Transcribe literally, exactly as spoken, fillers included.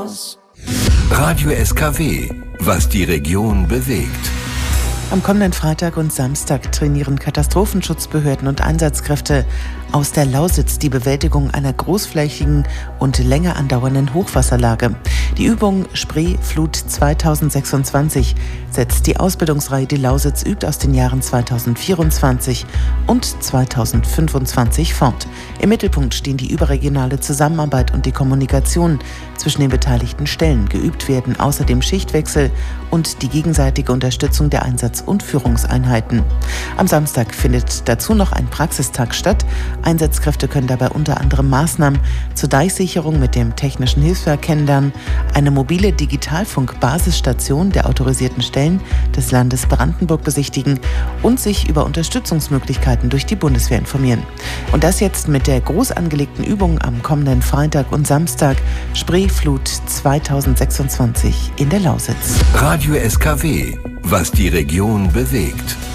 Haus. Radio S K W, was die Region bewegt. Am kommenden Freitag und Samstag trainieren Katastrophenschutzbehörden und Einsatzkräfte aus der Lausitz die Bewältigung einer großflächigen und länger andauernden Hochwasserlage. Die Übung Spreeflut zweitausendsechsundzwanzig setzt die Ausbildungsreihe Die Lausitz übt aus den Jahren zweitausendvierundzwanzig und zweitausendfünfundzwanzig fort. Im Mittelpunkt stehen die überregionale Zusammenarbeit und die Kommunikation zwischen den beteiligten Stellen. Geübt werden außerdem Schichtwechsel und die gegenseitige Unterstützung der Einsatz- und Führungseinheiten. Am Samstag findet dazu noch ein Praxistag statt. Einsatzkräfte können dabei unter anderem Maßnahmen zur Deichsicherung mit dem Technischen Hilfswerk kennenlernen, eine mobile Digitalfunk-Basisstation der autorisierten Stellen des Landes Brandenburg besichtigen und sich über Unterstützungsmöglichkeiten durch die Bundeswehr informieren. Und das jetzt mit der groß angelegten Übung am kommenden Freitag und Samstag Spreeflut zweitausendsechsundzwanzig in der Lausitz. Radio S K W, was die Region bewegt.